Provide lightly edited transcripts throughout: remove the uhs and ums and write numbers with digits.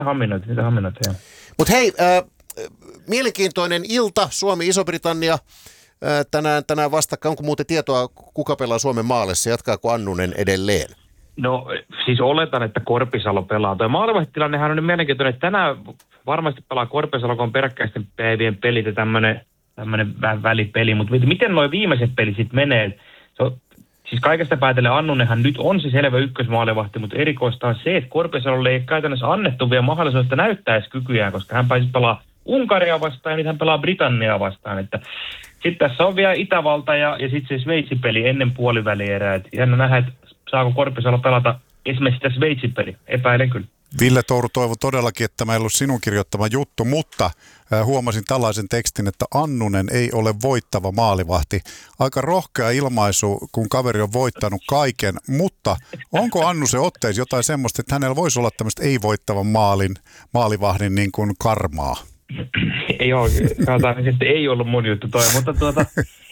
haminoita, joo. Mutta hei, mielenkiintoinen ilta, Suomi-Iso-Britannia tänään vastakkain. Onko muuten tietoa, kuka pelaa Suomen maalissa? Jatkaako Annunen edelleen? No siis oletan, että Korpisalo pelaa. Tuo maalivahtilannehan on nyt mielenkiintoinen, että tänään varmasti pelaa Korpisalo, kun on peräkkäisten päivien pelit ja tämmöinen välipeli. Mutta miten nuo viimeiset pelit sitten menee? Siis kaikesta päätellen Annunenhan nyt on se selvä ykkösmaalivahti, mutta erikoista on se, että Korpisalolle ei käytännössä annettu vielä mahdollisuutta näyttää edes kykyjään, koska hän pääsi pelaa Unkaria vastaan ja nyt hän pelaa Britanniaa vastaan. Sitten tässä on vielä Itävalta ja sitten se Sveitsi-peli ennen puolivälierää. Jännä nähdä, että saako Korpisalo pelata esimerkiksi sitä Sveitsi-peli. Epäilen kyllä. Ville Touru toivoi todellakin, että tämä ei ollut sinun kirjoittama juttu, mutta huomasin tällaisen tekstin, että Annunen ei ole voittava maalivahti. Aika rohkea ilmaisu, kun kaveri on voittanut kaiken, mutta onko Annusen otteissa jotain semmoista, että hänellä voisi olla tämmöistä ei-voittavan maalivahdin niin kuin karmaa? Joo, katsotaan, että ei ollut mun juttu toi, mutta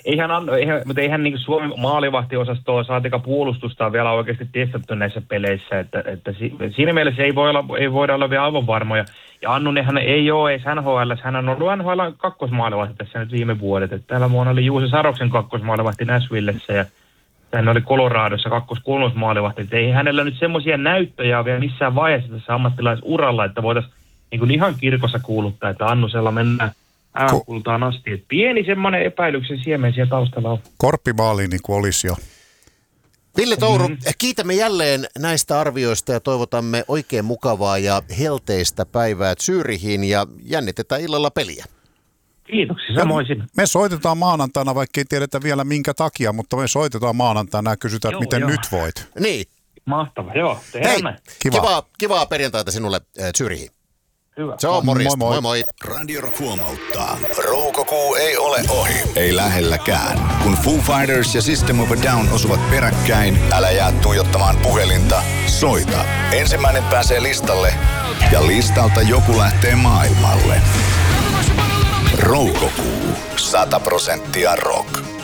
eihän niin Suomen maalivahtiosastoa saatika puolustusta vielä oikeasti testattu näissä peleissä, että siinä mielessä ei voida olla vielä aivan varmoja. Ja Annunenhan ei ole edes NHL, hän on ollut NHL kakkosmaalivahti tässä nyt viime vuodet. Että tällä vuonna oli Juuse Saroksen kakkosmaalivahti Nashvillessä ja hän oli Coloradossa kakkos-kolmosmaalivahti. Että ei hänellä nyt semmoisia näyttöjä vielä missään vaiheessa tässä ammattilaisuralla, että voitaisiin niin ihan kirkossa kuuluttaa, että Annusella mennään kultaan asti. Et pieni semmoinen epäilyksen siemen siellä taustalla on. Korppimaali niin kuin olisi jo. Ville Touru, kiitämme jälleen näistä arvioista ja toivotamme oikein mukavaa ja helteistä päivää Zyrihiin ja jännitetään illalla peliä. Kiitoksia, samoin. Me soitetaan maanantaina, vaikka ei tiedetä vielä minkä takia, mutta me soitetaan maanantaina ja kysytään, että miten nyt voit. Niin. Mahtavaa, joo. Hei, kivaa perjantaita sinulle Zyrihiin. Hyvä. Se on morjesta. Moi moi. Radio Rock huomauttaa. Roukokuu ei ole ohi. Ei lähelläkään. Kun Foo Fighters ja System of a Down osuvat peräkkäin, älä jää tuijottamaan puhelinta. Soita. Ensimmäinen pääsee listalle ja listalta joku lähtee maailmalle. Roukokuu. 100% rock.